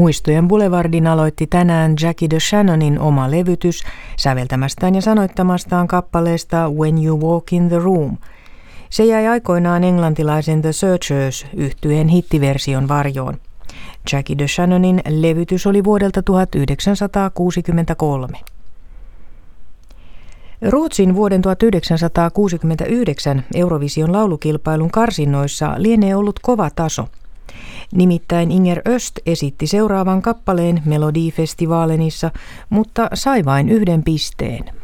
Muistojen Boulevardin aloitti tänään Jackie DeShannonin oma levytys säveltämästään ja sanoittamastaan kappaleesta When You Walk in the Room. Se jäi aikoinaan englantilaisen The Searchers -yhtyeen hittiversion varjoon. Jackie DeShannonin levytys oli vuodelta 1963. Ruotsin vuoden 1969 Eurovision laulukilpailun karsinnoissa lienee ollut kova taso. Nimittäin Inger Öst esitti seuraavan kappaleen Melodifestivalenissa, mutta sai vain 1 pisteen.